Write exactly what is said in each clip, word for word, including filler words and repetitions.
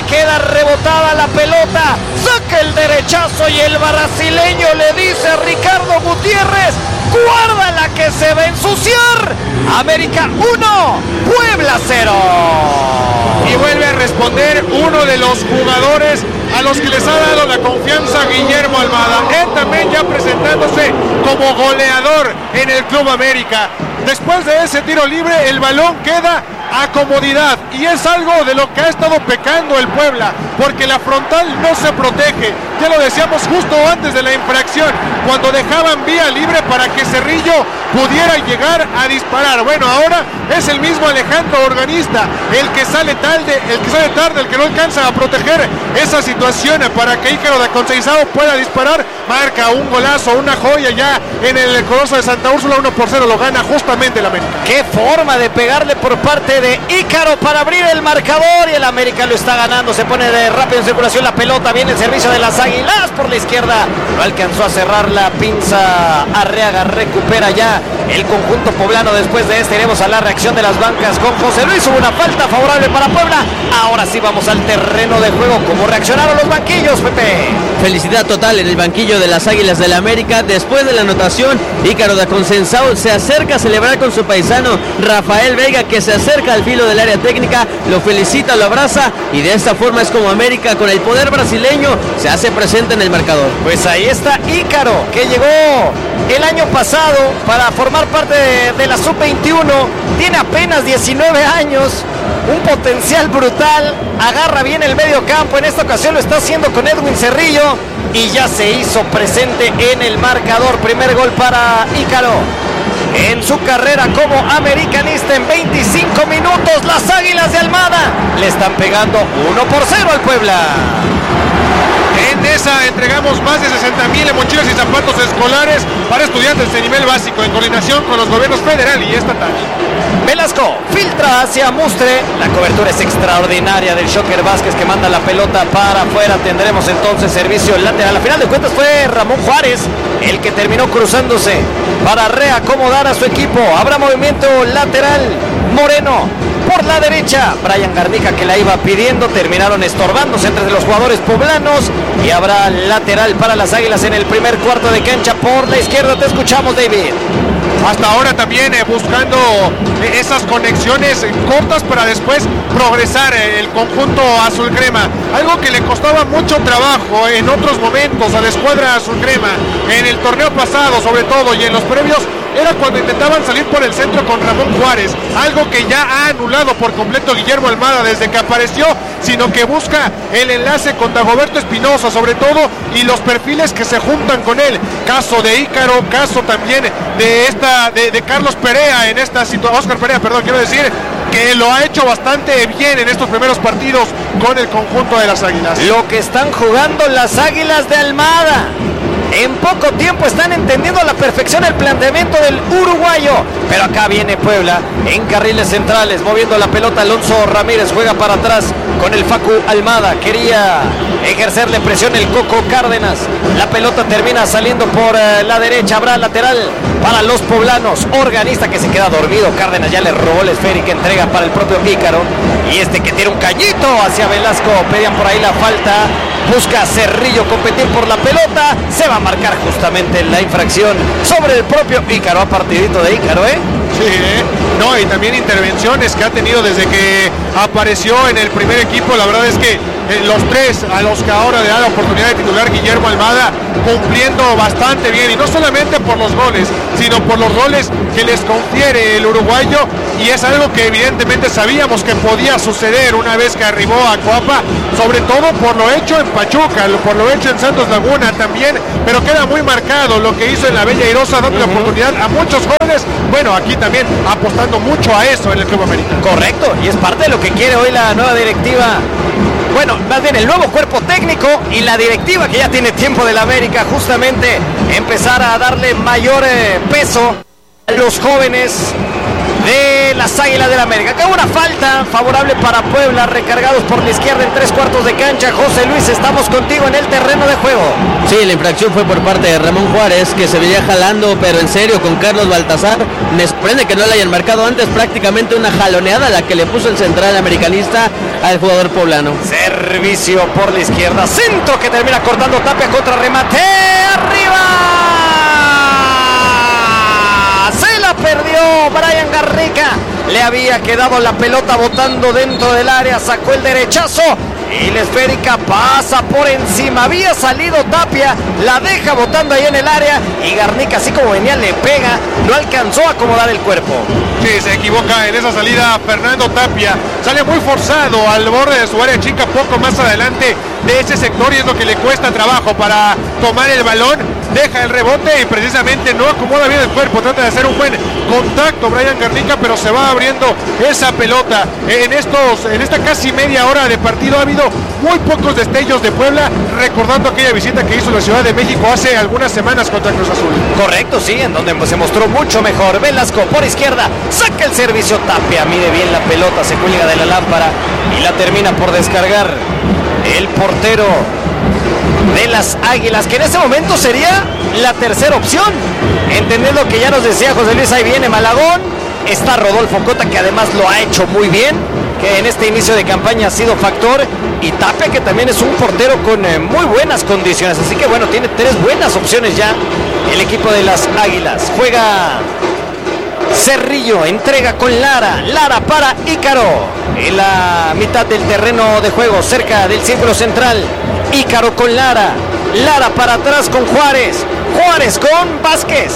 queda rebotada la pelota, saca el derechazo y el brasileño le dice a Ricardo Gutiérrez: guárdala que se va a ensuciar. América uno, Puebla cero. Y vuelve a responder uno de los jugadores a los que les ha dado la confianza, Guillermo Almada. Él también ya presentándose como goleador en el Club América. Después de ese tiro libre, el balón queda a comodidad, y es algo de lo que ha estado pecando el Puebla, porque la frontal no se protege. Ya lo decíamos justo antes de la infracción, cuando dejaban vía libre para que Cerrillo pudiera llegar a disparar. Bueno, ahora es el mismo Alejandro Organista el que sale tarde, el que sale tarde, el que no alcanza a proteger esa situación para que Ícaro da Conceizao pueda disparar. Marca un golazo, una joya ya en el Coloso de Santa Úrsula. Uno por cero lo gana justamente el América. Qué forma de pegarle por parte de Ícaro para abrir el marcador, y el América lo está ganando. Se pone de rápido en circulación la pelota, viene el servicio de las Águilas por la izquierda, no alcanzó a cerrar la pinza Arriaga. Recupera ya el conjunto poblano. Después de este iremos a la reacción de las bancas con José Luis. Hubo una falta favorable para Puebla. Ahora sí vamos al terreno de juego. ¿Cómo reaccionaron los banquillos, Pepe? Felicidad total en el banquillo de las Águilas del América. Después de la anotación, Ícaro da Conceizao se acerca a celebrar con su paisano Rafael Veiga, que se acerca al filo del área técnica, lo felicita, lo abraza, y de esta forma es como América, con el poder brasileño, se hace presente en el marcador. Pues ahí está Ícaro, que llegó el año pasado para formar parte de, de la sub veintiuno, tiene apenas diecinueve años, un potencial brutal, agarra bien el medio campo. En esta ocasión lo está haciendo con Edwin Cerrillo y ya se hizo presente en el marcador. Primer gol para Ícaro en su carrera como americanista. En veinticinco minutos las Águilas de Almada le están pegando uno por cero al Puebla. En esa entregamos más de sesenta mil mochilas y zapatos escolares para estudiantes de nivel básico, en coordinación con los gobiernos federal y estatal. Velasco filtra hacia Mustre, la cobertura es extraordinaria del Shocker Vázquez, que manda la pelota para afuera. Tendremos entonces servicio lateral. A final de cuentas fue Ramón Juárez el que terminó cruzándose para reacomodar a su equipo. Habrá movimiento lateral. Moreno por la derecha, Brian Garnica, que la iba pidiendo, terminaron estorbándose entre los jugadores poblanos, y habrá lateral para las Águilas en el primer cuarto de cancha. Por la izquierda te escuchamos, David. Hasta ahora también eh, buscando eh, esas conexiones eh, cortas para después progresar eh, el conjunto azul crema, algo que le costaba mucho trabajo en otros momentos a la escuadra azul crema, en el torneo pasado sobre todo, y en los previos era cuando intentaban salir por el centro con Ramón Juárez, algo que ya ha anulado por completo Guillermo Almada desde que apareció, sino que busca el enlace con Dagoberto Espinosa sobre todo, y los perfiles que se juntan con él, caso de Ícaro, caso también de esta de, de Carlos Perea en esta situación, Oscar Perea, perdón, quiero decir, que lo ha hecho bastante bien en estos primeros partidos con el conjunto de las Águilas. Lo que están jugando las Águilas de Almada. En poco tiempo están entendiendo a la perfección el planteamiento del uruguayo. Pero acá viene Puebla en carriles centrales, moviendo la pelota. Alonso Ramírez juega para atrás con el Facu Almada. Quería ejercerle presión el Coco Cárdenas. La pelota termina saliendo por uh, la derecha. Habrá lateral para los poblanos. Organista, que se queda dormido. Cárdenas ya le robó la esférica, entrega para el propio Ícaro. Y este que tiene un cañito hacia Velasco. Pedían por ahí la falta. Busca Cerrillo competir por la pelota. Se va a marcar justamente la infracción sobre el propio Ícaro. A partidito de Ícaro, ¿eh? Sí, ¿eh? No, y también intervenciones que ha tenido desde que apareció en el primer equipo. La verdad es que eh, los tres a los que ahora le da la oportunidad de titular Guillermo Almada, cumpliendo bastante bien, y no solamente por los goles, sino por los roles que les confiere el uruguayo, y es algo que evidentemente sabíamos que podía suceder una vez que arribó a Coapa, sobre todo por lo hecho en Pachuca, por lo hecho en Santos Laguna también, pero queda muy marcado lo que hizo en la Bella Airosa, dando uh-huh. la oportunidad a muchos jóvenes. Bueno, aquí también apostando mucho a eso en el Club América. Correcto, y es parte de lo que quiere hoy la nueva directiva. Bueno, más bien el nuevo cuerpo técnico y la directiva que ya tiene tiempo de la América, justamente empezar a darle mayor eh, peso a los jóvenes de de las Águilas del América. Que una falta favorable para Puebla, recargados por la izquierda en tres cuartos de cancha. José Luis, estamos contigo en el terreno de juego. Sí, la infracción fue por parte de Ramón Juárez, que se veía jalando, pero en serio, con Carlos Baltazar. Me sorprende que no le hayan marcado antes, prácticamente una jaloneada la que le puso el central americanista al jugador poblano. Servicio por la izquierda, centro que termina cortando Tapia, contra remate, arriba. Se la perdió Brian Garnica. Le había quedado la pelota botando dentro del área, sacó el derechazo y la esférica pasa por encima. Había salido Tapia, la deja botando ahí en el área y Garnica, así como venía, le pega, no alcanzó a acomodar el cuerpo. Sí, se equivoca en esa salida Fernando Tapia, sale muy forzado al borde de su área chica, poco más adelante de ese sector, y es lo que le cuesta trabajo para tomar el balón. Deja el rebote y precisamente no acomoda bien el cuerpo, trata de hacer un buen contacto Brian Garnica, pero se va abriendo esa pelota. En estos, en esta casi media hora de partido ha habido muy pocos destellos de Puebla, recordando aquella visita que hizo la Ciudad de México hace algunas semanas contra Cruz Azul. Correcto, sí, en donde se mostró mucho mejor. Velasco por izquierda, saca el servicio, Tapia mide bien la pelota, se cuelga de la lámpara y la termina por descargar el portero de las Águilas, que en ese momento sería la tercera opción, entendiendo que ya nos decía José Luis, ahí viene Malagón, está Rodolfo Cota, que además lo ha hecho muy bien, que en este inicio de campaña ha sido factor, y Tapia, que también es un portero con eh, muy buenas condiciones, así que bueno, tiene tres buenas opciones ya el equipo de las Águilas. Juega Cerrillo, entrega con Lara, Lara para Ícaro, en la mitad del terreno de juego, cerca del círculo central. Ícaro con Lara, Lara para atrás con Juárez, Juárez con Vázquez,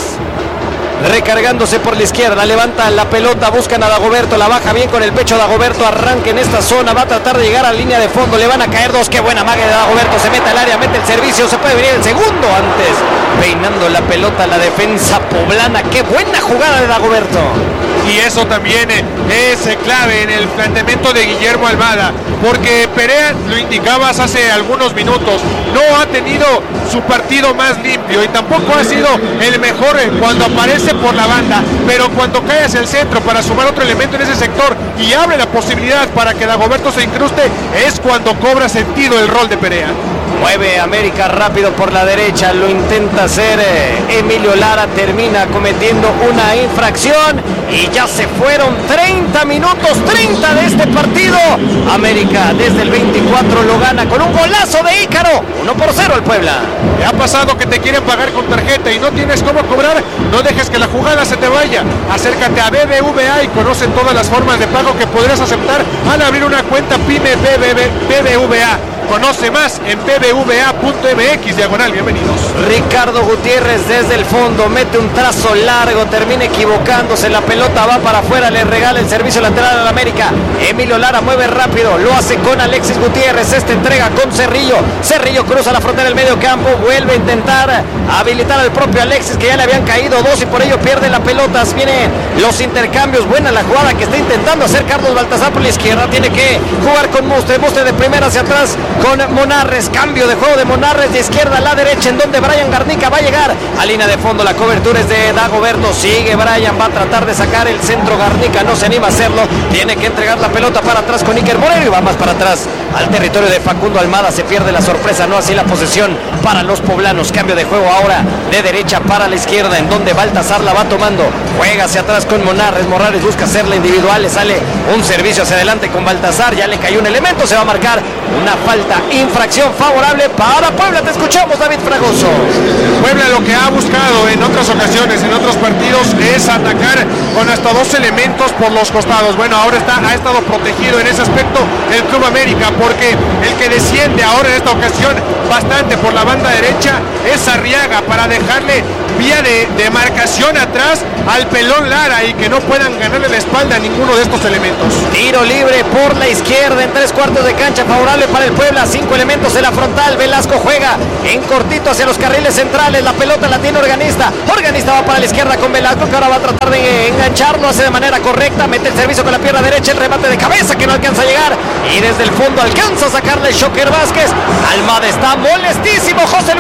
recargándose por la izquierda, levanta la pelota, buscan a Dagoberto, la baja bien con el pecho Dagoberto, arranca en esta zona, va a tratar de llegar a línea de fondo, le van a caer dos, qué buena magia de Dagoberto, se mete al área, mete el servicio, se puede venir el segundo antes, peinando la pelota la defensa poblana, qué buena jugada de Dagoberto. Y eso también es clave en el planteamiento de Guillermo Almada, porque Perea, lo indicabas hace algunos minutos, no ha tenido su partido más limpio y tampoco ha sido el mejor cuando aparece por la banda, pero cuando cae hacia el centro para sumar otro elemento en ese sector y abre la posibilidad para que Dagoberto se incruste, es cuando cobra sentido el rol de Perea. Mueve América rápido por la derecha, lo intenta hacer eh, Emilio Lara, termina cometiendo una infracción y ya se fueron treinta minutos, treinta de este partido. América desde el veinticuatro lo gana con un golazo de Ícaro, uno por cero al Puebla. ¿Te ha pasado que te quieren pagar con tarjeta y no tienes cómo cobrar? No dejes que la jugada se te vaya. Acércate a B B V A y conoce todas las formas de pago que podrás aceptar al abrir una cuenta PYME B B V A. Conoce más en b b v a punto m x, diagonal, bienvenidos. Ricardo Gutiérrez desde el fondo, mete un trazo largo, termina equivocándose, la pelota va para afuera, le regala el servicio lateral al América. Emilio Lara mueve rápido, lo hace con Alexis Gutiérrez, este entrega con Cerrillo, Cerrillo cruza la frontera del medio campo, vuelve a intentar habilitar al propio Alexis, que ya le habían caído dos y por ello pierde la pelota. Vienen los intercambios, buena la jugada que está intentando hacer Carlos Baltazar por la izquierda, tiene que jugar con Mustre, Mustre de primera hacia atrás con Monarres, cambio de juego de Monarres de izquierda a la derecha, en donde Brian Garnica va a llegar a línea de fondo, la cobertura es de Dagoberto, sigue Brian, va a tratar de sacar el centro, Garnica no se anima a hacerlo, tiene que entregar la pelota para atrás con Iker Moreno y va más para atrás al territorio de Facundo Almada, se pierde la sorpresa, no así la posesión para los poblanos, cambio de juego ahora de derecha para la izquierda, en donde Baltazar la va tomando, juega hacia atrás con Monarres, Monarres busca hacerla individual, le sale un servicio hacia adelante con Baltazar, ya le cayó un elemento, se va a marcar una falta, infracción favorable para Puebla. Te escuchamos, David Fragoso. Puebla lo que ha buscado en otras ocasiones, en otros partidos, es atacar con hasta dos elementos por los costados. Bueno, ahora está, ha estado protegido en ese aspecto el Club América, porque el que desciende ahora en esta ocasión bastante por la banda derecha es Arriaga, para dejarle vía de, de marcación atrás al pelón Lara y que no puedan ganarle la espalda a ninguno de estos elementos. Tiro libre por la izquierda en tres cuartos de cancha, favorable para el Puebla, cinco elementos en la frontal, Velasco juega en cortito hacia los carriles centrales, la pelota la tiene Organista, Organista va para la izquierda con Velasco, que ahora va a tratar de engancharlo, hace de manera correcta, mete el servicio con la pierna derecha, el remate de cabeza que no alcanza a llegar, y desde el fondo alcanza a sacarle el Shocker Vázquez. Almada está molestísimo, José Luis.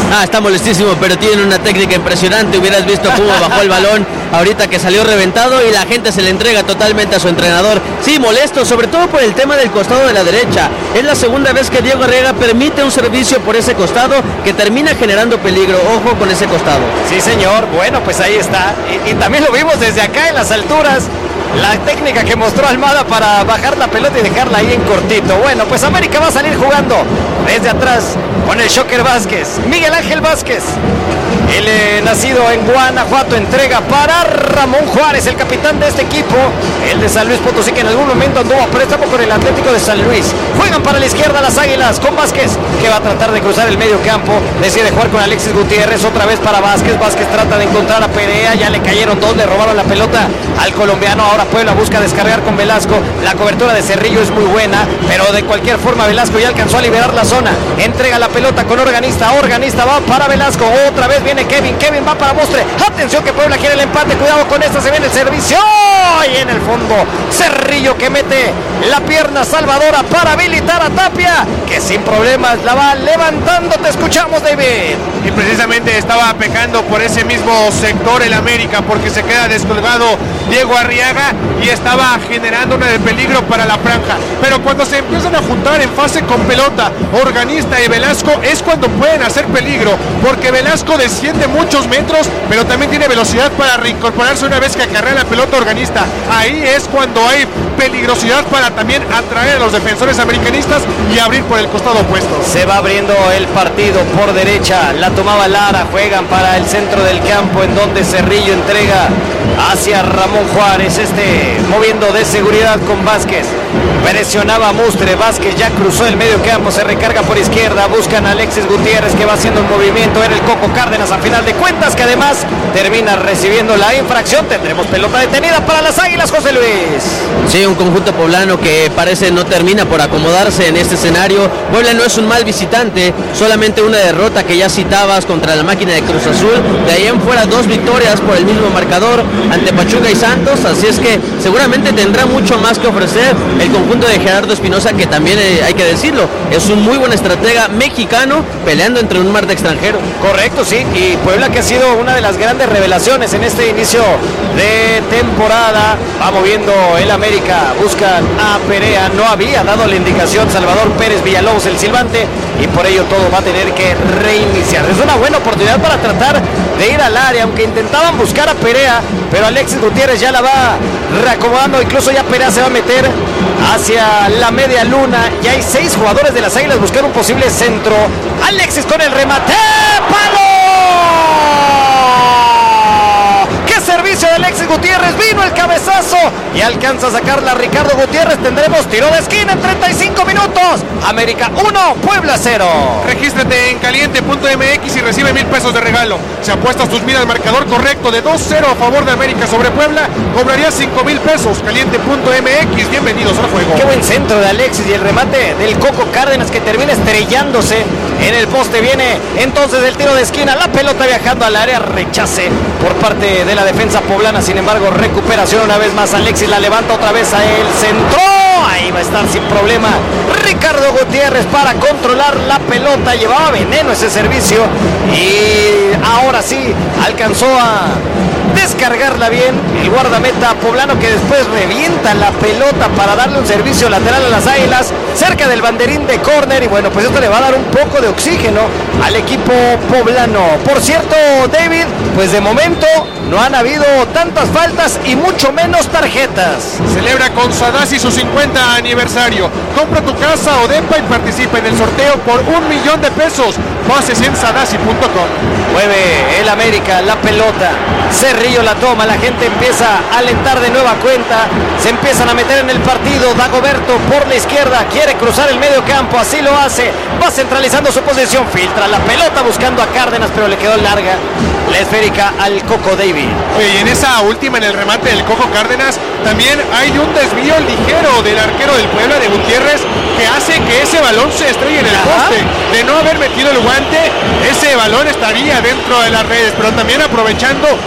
Ah, está molestísimo, pero tiene una técnica impresionante. Hubieras visto cómo bajó el balón ahorita que salió reventado y la gente se le entrega totalmente a su entrenador. Sí, molesto, sobre todo por el tema del costado de la derecha. Es la segunda vez que Diego Arriaga permite un servicio por ese costado que termina generando peligro. Ojo con ese costado. Sí, señor. Bueno, pues ahí está. Y, y también lo vimos desde acá en las alturas. La técnica que mostró Almada para bajar la pelota y dejarla ahí en cortito. Bueno, pues América va a salir jugando desde atrás con el Shocker Vázquez. Miguel Ángel Vázquez, el eh, nacido en Guanajuato, entrega para Ramón Juárez, el capitán de este equipo, el de San Luis Potosí, que en algún momento anduvo a préstamo con el Atlético de San Luis. Juegan para la izquierda las Águilas con Vázquez, que va a tratar de cruzar el medio campo. Decide jugar con Alexis Gutiérrez, otra vez para Vázquez. Vázquez trata de encontrar a Perea, ya le cayeron dos, le robaron la pelota al colombiano. Ahora Puebla busca descargar con Velasco. La cobertura de Cerrillo es muy buena, pero de cualquier forma Velasco ya alcanzó a liberar la zona. Entrega la pelota con Organista. Organista va para Velasco. Otra vez viene Kevin. Kevin va para Mostre. Atención que Puebla quiere el empate. Cuidado con esta. Se viene el servicio. Y en el fondo Cerrillo que mete la pierna salvadora para habilitar a Tapia, que sin problemas la va levantando. Te escuchamos, David. Y precisamente estaba pecando por ese mismo sector el América, porque se queda descolgado Diego Arriaga y estaba generando una de peligro para la franja. Pero cuando se empiezan a juntar en fase con pelota Organista y Velasco, es cuando pueden hacer peligro, porque Velasco desciende muchos metros, pero también tiene velocidad para reincorporarse una vez que acarrea la pelota Organista. Ahí es cuando hay peligrosidad para también atraer a los defensores americanistas y abrir por el costado opuesto. Se va abriendo el partido por derecha. La tomaba Lara. Juegan para el centro del campo, en donde Cerrillo entrega hacia Ramón Juárez. Este moviendo de seguridad con Vázquez. Presionaba a Mustre. Vázquez ya cruzó el medio campo. Se recarga por izquierda. Buscan a Alexis Gutiérrez, que va haciendo un movimiento. Era el Coco Cárdenas, a final de cuentas, que además termina recibiendo la infracción. Tendremos pelota detenida para las Águilas, José Luis. Sí, un conjunto poblano que parece no termina por acomodarse en este escenario. Puebla no es un mal visitante, solamente una derrota que ya citabas contra la máquina de Cruz Azul. De ahí en fuera dos victorias por el mismo marcador ante Pachuca y Santos, así es que seguramente tendrá mucho más que ofrecer el conjunto de Gerardo Espinosa, que también eh, hay que decirlo, es un muy buen estratega mexicano peleando entre un mar de extranjeros. Correcto, sí, y Puebla, que ha sido una de las grandes revelaciones en este inicio de temporada. Va moviendo el América, buscan a Perea, no había dado la indicación Salvador Pérez Villalobos, el silbante, y por ello todo va a tener que reiniciar. Es una buena oportunidad para tratar de ir al área, aunque intentaban buscar a Perea, pero Alexis Gutiérrez ya la va reacomodando. Incluso ya Perea se va a meter hacia la media luna. Ya hay seis jugadores de las Águilas buscando un posible centro. Alexis con el remate, ¡palo! Servicio de Alexis Gutiérrez, vino el cabezazo y alcanza a sacarla Ricardo Gutiérrez. Tendremos tiro de esquina en treinta y cinco minutos. América uno, Puebla cero. Regístrate en caliente punto m x y recibe mil pesos de regalo. Si apuestas tus miras al marcador correcto de dos cero a favor de América sobre Puebla, cobrarías cinco mil pesos. caliente punto m x, bienvenidos al juego. Qué buen centro de Alexis y el remate del Coco Cárdenas, que termina estrellándose en el poste. Viene entonces el tiro de esquina, la pelota viajando al área, rechace por parte de la defensa poblana. Sin embargo, recuperación una vez más. Alexis la levanta otra vez a él, centró, ahí va a estar sin problema Ricardo Gutiérrez para controlar la pelota. Llevaba veneno ese servicio y ahora sí alcanzó a descargarla bien el guardameta poblano, que después revienta la pelota para darle un servicio lateral a las Águilas cerca del banderín de córner. Y bueno, pues esto le va a dar un poco de oxígeno al equipo poblano. Por cierto, David, pues de momento no han habido tantas faltas y mucho menos tarjetas. Celebra con Sadasi su cincuenta aniversario. Compra tu casa o depa y participa en el sorteo por un millón de pesos. Bases en sadasi punto com. Mueve el América la pelota. Cerrillo la toma. La gente empieza a alentar de nueva cuenta. Se empiezan a meter en el partido. Dagoberto por la izquierda. Quiere cruzar el medio campo. Así lo hace. Va centralizando su posición. Filtra la pelota buscando a Cárdenas, pero le quedó larga la esférica al Coco David. Oye, y en esa última, en el remate del Coco Cárdenas, también hay un desvío ligero del arquero del Puebla, de Gutiérrez, que hace que ese balón se estrelle en el Ajá. poste. De no haber metido el guante, ese balón estaría dentro de las redes, pero también aprovechando la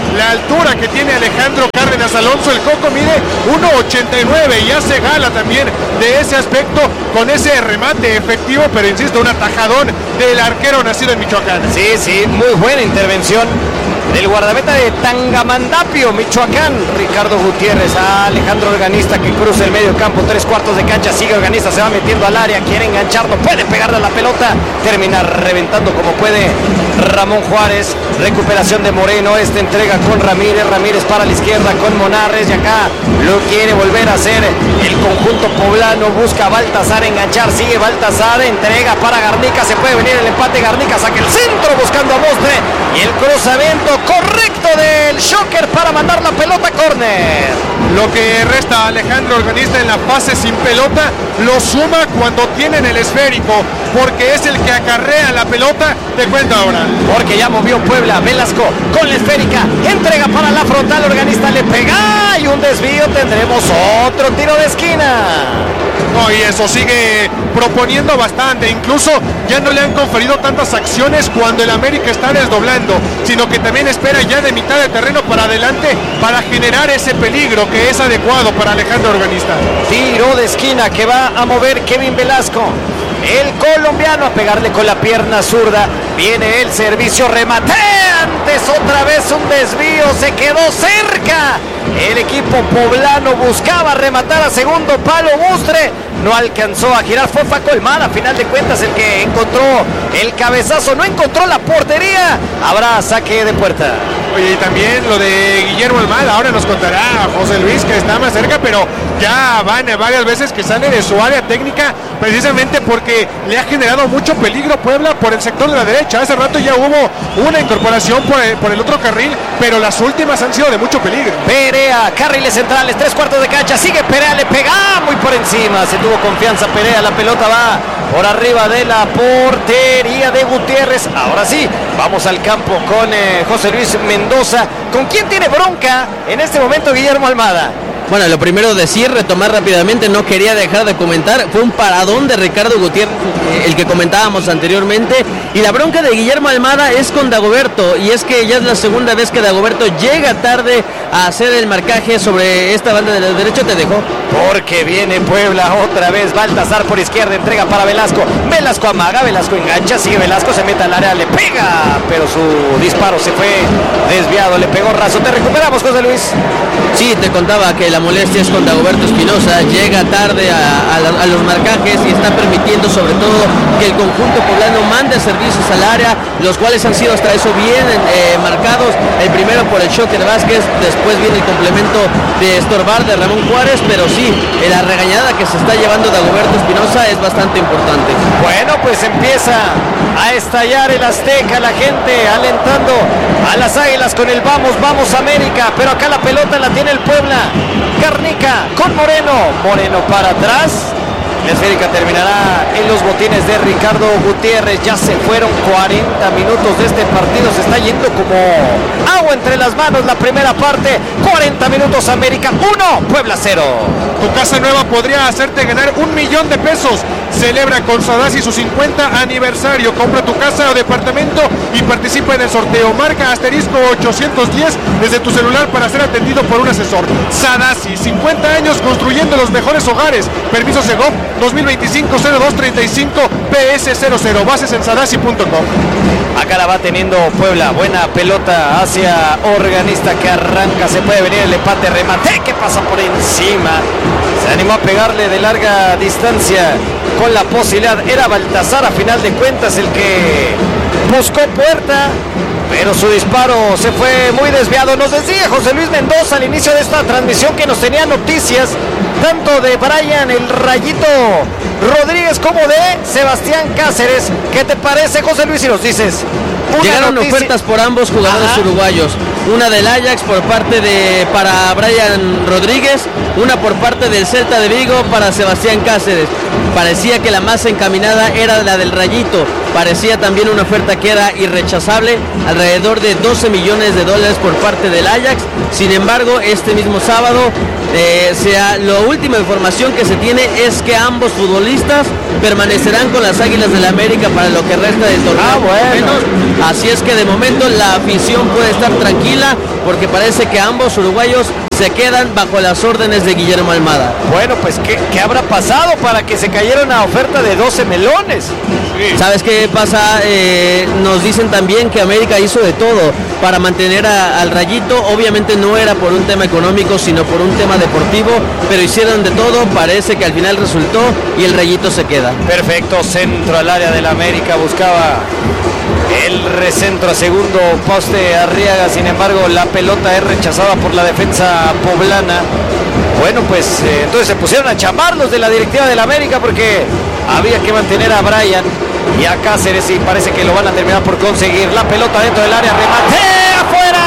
altura que tiene Alejandro Cárdenas Alonso. El Coco mide uno ochenta y nueve y hace gala también de ese aspecto con ese remate efectivo, pero insisto, un atajadón del arquero nacido en Michoacán. Sí, sí, muy buena intervención del guardameta de Tangamandapio, Michoacán, Ricardo Gutiérrez. A Alejandro Organista que cruza el medio campo, tres cuartos de cancha, sigue Organista, se va metiendo al área, quiere enganchar, no puede pegarle a la pelota, termina reventando como puede Ramón Juárez. Recuperación de Moreno, esta entrega con Ramírez, Ramírez para la izquierda con Monarres y acá lo quiere volver a hacer el conjunto poblano, busca a Baltazar enganchar, sigue Baltazar, entrega para Garnica, se puede venir el empate, Garnica saca el centro buscando a Mostre y el cruzamiento correcto del Shocker para mandar la pelota a córner. Lo que resta a Alejandro Organista en la fase sin pelota lo suma cuando tienen el esférico, porque es el que acarrea la pelota. Te cuento ahora. Porque ya movió Puebla, Velasco con la esférica, entrega para la frontal, Organista le pega y un desvío, tendremos otro tiro de esquina. No, y eso sigue proponiendo bastante, incluso ya no le han conferido tantas acciones cuando el América está desdoblando, sino que también espera ya de mitad de terreno para adelante para generar ese peligro que es adecuado para Alejandro Organista. Tiro de esquina que va a mover Kevin Velasco, el colombiano, a pegarle con la pierna zurda, viene el servicio, remate, antes otra vez un desvío, se quedó cerca, el equipo poblano buscaba rematar a segundo palo, Bustre no alcanzó a girar, fue Paco Almada, a final de cuentas el que encontró el cabezazo, no encontró la portería, habrá saque de puerta. Oye, y también lo de Guillermo Almada, ahora nos contará José Luis que está más cerca, pero ya van varias veces que sale de su área técnica, precisamente porque le ha generado mucho peligro Puebla por el sector de la derecha. Hace rato ya hubo una incorporación por el, por el otro carril, pero las últimas han sido de mucho peligro. Perea, carriles centrales, tres cuartos de cancha, sigue Perea, le pega muy por encima, se tuvo confianza Perea, la pelota va por arriba de la portería de Gutiérrez. Ahora sí, vamos al campo con eh, José Luis Mendoza. ¿Con quién tiene bronca en este momento Guillermo Almada? Bueno, lo primero decir, retomar rápidamente, no quería dejar de comentar, fue un paradón de Ricardo Gutiérrez, el que comentábamos anteriormente, y la bronca de Guillermo Almada es con Dagoberto, y es que ya es la segunda vez que Dagoberto llega tarde a hacer el marcaje sobre esta banda de la derecha. Te dejó. Porque viene Puebla otra vez, Baltazar por izquierda, entrega para Velasco, Velasco amaga, Velasco engancha, sigue Velasco, se mete al área, le pega, pero su disparo se fue desviado, le pegó raso. Te recuperamos, José Luis. Sí, te contaba que la molestia es con Dagoberto Espinosa, llega tarde a, a, la, a los marcajes y está permitiendo sobre todo que el conjunto poblano mande servicios al área, los cuales han sido hasta eso bien eh, marcados, el primero por el Shocker Vázquez, después viene el complemento de estorbar de Ramón Juárez, pero sí, la regañada que se está llevando Dagoberto Espinosa es bastante importante. Bueno, pues empieza a estallar el Azteca, la gente alentando a las Águilas con el vamos, vamos América, pero acá la pelota la tiene el Puebla. Garnica con Moreno, Moreno para atrás, la esférica terminará en los botines de Ricardo Gutiérrez. Ya se fueron cuarenta minutos de este partido, se está yendo como agua entre las manos la primera parte. Cuarenta minutos, América uno, Puebla cero. Tu casa nueva podría hacerte ganar un millón de pesos. Celebra con Sadasi su cincuenta aniversario. Compra tu casa o departamento y participa en el sorteo. Marca asterisco ochocientos diez desde tu celular para ser atendido por un asesor. Sadasi, cincuenta años construyendo los mejores hogares. Permiso Segov dos mil veinticinco cero dos treinta y cinco P S cero cero. Bases en sadasi punto com. Acá la va teniendo Puebla. Buena pelota hacia Organista que arranca. Se puede venir el empate. Remate que pasa por encima. Se animó a pegarle de larga distancia con la posibilidad. Era Baltazar a final de cuentas el que buscó puerta, pero su disparo se fue muy desviado. Nos decía José Luis Mendoza al inicio de esta transmisión que nos tenía noticias tanto de Brian el Rayito Rodríguez como de Sebastián Cáceres. ¿Qué te parece, José Luis, si nos dices? Llegaron noticia... ofertas por ambos jugadores Ajá. uruguayos. Una del Ajax por parte de para Brian Rodríguez, una por parte del Celta de Vigo para Sebastián Cáceres. parecía que la más encaminada era la del Rayito. Parecía también una oferta que era irrechazable, alrededor de doce millones de dólares por parte del Ajax. Sin embargo, este mismo sábado, eh, sea, la última información que se tiene es que ambos futbolistas permanecerán con las Águilas del América para lo que resta del torneo. Ah, bueno. Así es que de momento la afición puede estar tranquila porque parece que ambos uruguayos se quedan bajo las órdenes de Guillermo Almada. Bueno, pues ¿qué, qué habrá pasado para que se cayera una oferta de doce melones? Sí. ¿Sabes qué pasa? Eh, nos dicen también que América hizo de todo para mantener a, al Rayito. Obviamente no era por un tema económico, sino por un tema deportivo, pero hicieron de todo. Parece que al final resultó y el Rayito se queda. Perfecto, centro al área del América, buscaba el recentro a segundo poste Arriaga, sin embargo la pelota es rechazada por la defensa poblana. Bueno, pues eh, entonces se pusieron a chamar los de la directiva del América porque había que mantener a Brian y a Cáceres y parece que lo van a terminar por conseguir. La pelota dentro del área, remate afuera.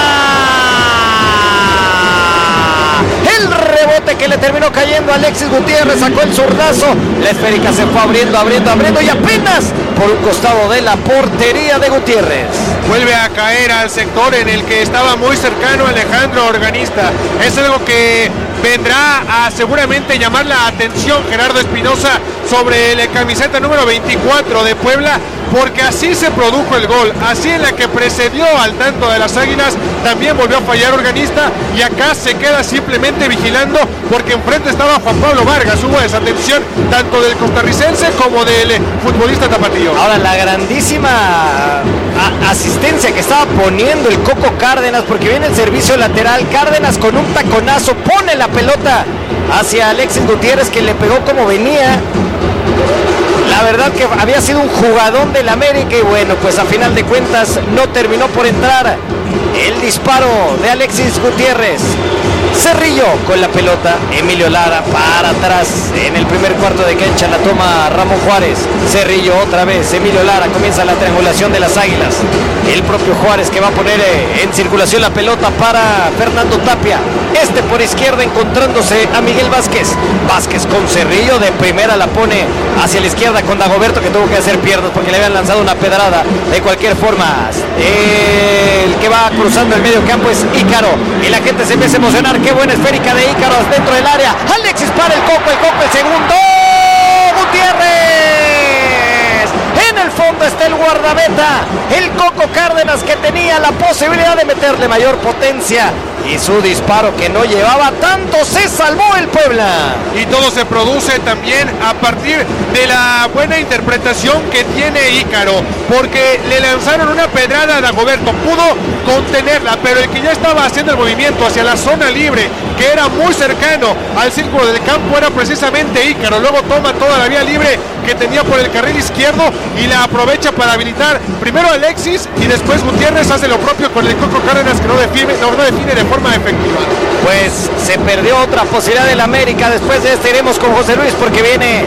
El rebote que le terminó cayendo a Alexis Gutiérrez, sacó el zurdazo, la esférica se fue abriendo, abriendo, abriendo y apenas por un costado de la portería de Gutiérrez. Vuelve a caer al sector en el que estaba muy cercano Alejandro Organista. Es algo que vendrá a seguramente llamar la atención Gerardo Espinosa sobre la camiseta número veinticuatro de Puebla, porque así se produjo el gol, así en la que precedió al tanto de las Águilas, también volvió a fallar Organista y acá se queda simplemente vigilando porque enfrente estaba Juan Pablo Vargas. Hubo desatención tanto del costarricense como del futbolista tapatío. Ahora la grandísima asistencia que estaba poniendo el Coco Cárdenas, porque viene el servicio lateral, Cárdenas con un taconazo pone la pelota hacia Alexis Gutiérrez que le pegó como venía. La verdad que había sido un jugadón del América y bueno, pues a final de cuentas no terminó por entrar el disparo de Alexis Gutiérrez. Cerrillo con la pelota, Emilio Lara para atrás en el primer cuarto de cancha, la toma Ramón Juárez. Cerrillo otra vez, Emilio Lara, comienza la triangulación de las Águilas. El propio Juárez que va a poner en circulación la pelota para Fernando Tapia. Este por izquierda encontrándose a Miguel Vázquez. Vázquez con Cerrillo, de primera la pone hacia la izquierda con Dagoberto que tuvo que hacer piernas porque le habían lanzado una pedrada. De cualquier forma, el que va cruzando el medio campo es Ícaro y la gente se empieza a emocionar. Qué buena esférica de Ícaro dentro del área. Alexis para el Coco, el Coco el segundo. Gutiérrez. En el fondo está el guardameta, el Coco Cárdenas, que tenía la posibilidad de meterle mayor potencia. Y su disparo que no llevaba tanto, se salvó el Puebla. Y todo se produce también a partir de la buena interpretación que tiene Ícaro, porque le lanzaron una pedrada a Dagoberto, pudo contenerla, pero el que ya estaba haciendo el movimiento hacia la zona libre, que era muy cercano al círculo del campo, era precisamente Ícaro. Luego toma toda la vía libre que tenía por el carril izquierdo y la aprovecha para habilitar primero a Alexis y después Gutiérrez hace lo propio con el Coco Cárdenas, que no define, no, no define de forma efectiva. Pues se perdió otra posibilidad del América. Después de este iremos con José Luis porque viene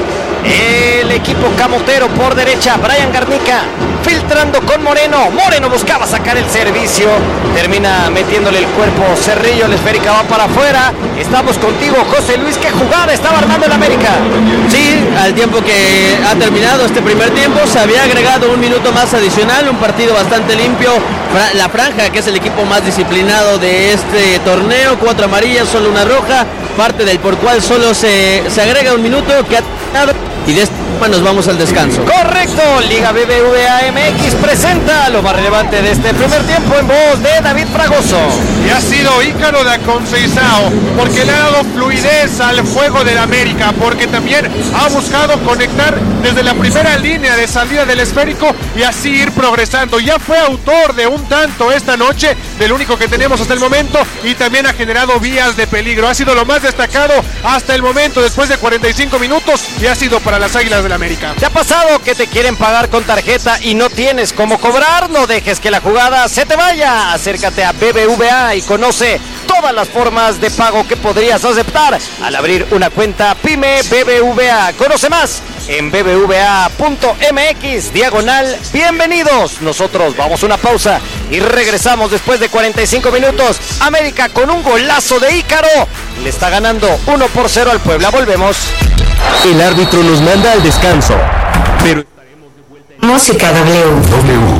el equipo camotero por derecha. Brian Garnica filtrando con Moreno. Moreno buscaba sacar el servicio, termina metiéndole el cuerpo Cerrillo, la esférica va para afuera. Estamos contigo, José Luis. ¿Qué jugada estaba armando el América? Sí, al tiempo que ha terminado este primer tiempo se había agregado un minuto más adicional, un partido bastante limpio. La Franja, que es el equipo más disciplinado de este torneo, cuatro amarillas, solo una roja, parte del por cual solo se, se agrega un minuto que ha terminado y de esta forma nos vamos al descanso. Correcto, Liga B B V A M X presenta lo más relevante de este primer tiempo en voz de David Fragoso. Y ha sido Ícaro de Aconceizao, porque le ha dado fluidez al juego del América, porque también ha buscado conectar desde la primera línea de salida del esférico y así ir progresando. Ya fue autor de un tanto esta noche, del único que tenemos hasta el momento, y también ha generado vías de peligro. Ha sido lo más destacado hasta el momento después de cuarenta y cinco minutos y ha sido para las Águilas del América. ¿Te ha pasado que te quieren pagar con tarjeta y no tienes cómo cobrar? No dejes que la jugada se te vaya. Acércate a B B V A y conoce todas las formas de pago que podrías aceptar al abrir una cuenta Pyme B B V A. Conoce más en b b v a punto m x diagonal bienvenidos. Nosotros vamos a una pausa y regresamos después de cuarenta y cinco minutos. América con un golazo de Ícaro le está ganando uno por cero al Puebla. Volvemos. El árbitro nos manda al descanso, pero estaremos de vuelta en Música W. W.